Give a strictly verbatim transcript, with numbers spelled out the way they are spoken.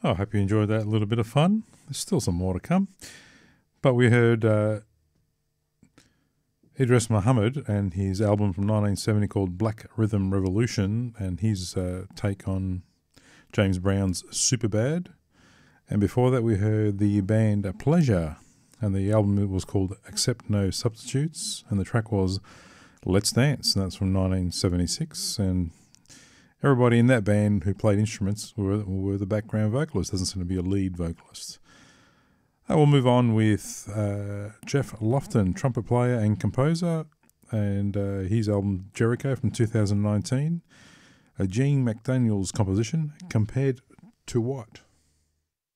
I hope you enjoyed that little bit of fun. There's still some more to come. But we heard uh, Idris Muhammad and his album from nineteen seventy called Black Rhythm Revolution, and his uh, take on James Brown's Superbad. And before that we heard the band Pleasure, and the album was called Accept No Substitutes, and the track was Let's Dance, and that's from nineteen seventy-six. And everybody in that band who played instruments were, were the background vocalists. Doesn't seem to be a lead vocalist. I will move on with uh, Jeff Lofton, trumpet player and composer, and uh, his album Jericho from two thousand nineteen, a Gene McDaniel's composition, Compared to What?